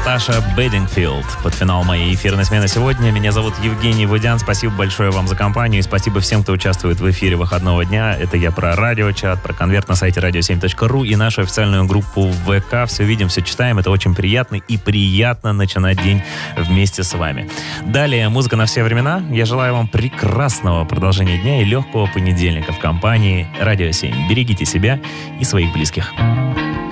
Наташа Бедингфилд. Под финал моей эфирной смены сегодня. Меня зовут Евгений Водян. Спасибо большое вам за компанию. И спасибо всем, кто участвует в эфире выходного дня. Это я про радиочат, про конверт на сайте radio7.ru и нашу официальную группу в ВК. Все видим, все читаем. Это очень приятно и приятно начинать день вместе с вами. Далее музыка на все времена. Я желаю вам прекрасного продолжения дня и легкого понедельника в компании Радио 7. Берегите себя и своих близких.